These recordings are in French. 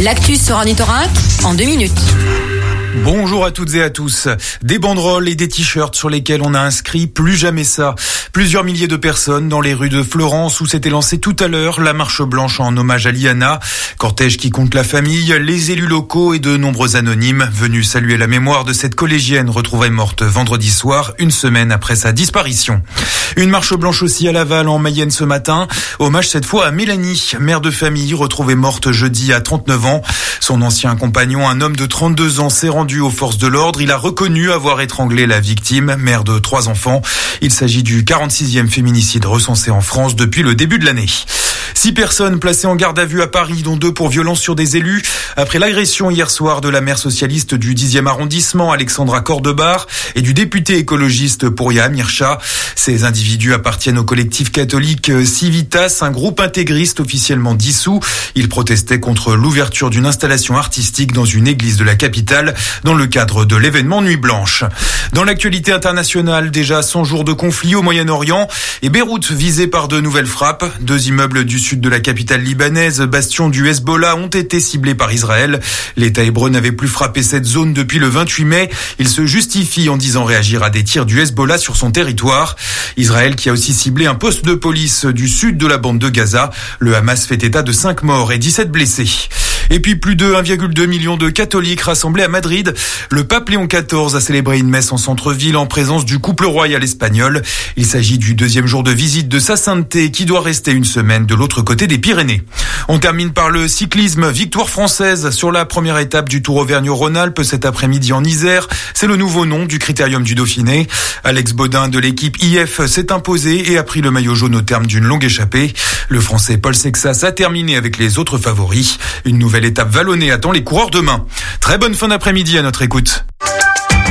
L'actu sur Ornithorynque en 2 minutes. Bonjour à toutes et à tous. Des banderoles et des t-shirts sur lesquels on a inscrit « Plus jamais ça ». Plusieurs milliers de personnes dans les rues de Florence où s'était lancée tout à l'heure la marche blanche en hommage à Liana. Cortège qui compte la famille, les élus locaux et de nombreux anonymes venus saluer la mémoire de cette collégienne retrouvée morte vendredi soir, une semaine après sa disparition. Une marche blanche aussi à Laval en Mayenne ce matin. Hommage cette fois à Mélanie, mère de famille retrouvée morte jeudi à 39 ans. Son ancien compagnon, un homme de 32 ans, s'est rendu aux forces de l'ordre. Il a reconnu avoir étranglé la victime, mère de 3 enfants. Il s'agit du 46e féminicide recensé en France depuis le début de l'année. 6 personnes placées en garde à vue à Paris, dont 2 pour violence sur des élus, après l'agression hier soir de la maire socialiste du 10e arrondissement, Alexandra Cordebar, et du député écologiste Pouria Amircha. Ces individus appartiennent au collectif catholique Civitas, un groupe intégriste officiellement dissous. Ils protestaient contre l'ouverture d'une installation artistique dans une église de la capitale, dans le cadre de l'événement Nuit Blanche. Dans l'actualité internationale, déjà 100 jours de conflit au Moyen-Orient et Beyrouth visée par de nouvelles frappes. 2 immeubles du sud de la capitale libanaise, bastion du Hezbollah, ont été ciblés par Israël. L'État hébreu n'avait plus frappé cette zone depuis le 28 mai. Il se justifie en disant réagir à des tirs du Hezbollah sur son territoire. Israël qui a aussi ciblé un poste de police du sud de la bande de Gaza. Le Hamas fait état de 5 morts et 17 blessés. Et puis plus de 1,2 million de catholiques rassemblés à Madrid. Le pape Léon XIV a célébré une messe en centre-ville en présence du couple royal espagnol. Il s'agit du 2e jour de visite de sa sainteté qui doit rester une semaine de l'autre côté des Pyrénées. On termine par le cyclisme. Victoire française sur la première étape du Tour Auvergne-Rhône-Alpes cet après-midi en Isère. C'est le nouveau nom du Critérium du Dauphiné. Alex Baudin de l'équipe IF s'est imposé et a pris le maillot jaune au terme d'une longue échappée. Le Français Paul Sexas a terminé avec les autres favoris. Une nouvelle étape vallonnée attend les coureurs demain. Très bonne fin d'après-midi à notre écoute.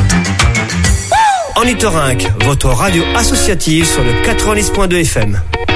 Ornithorynque, votre radio associative sur le 90.2 FM.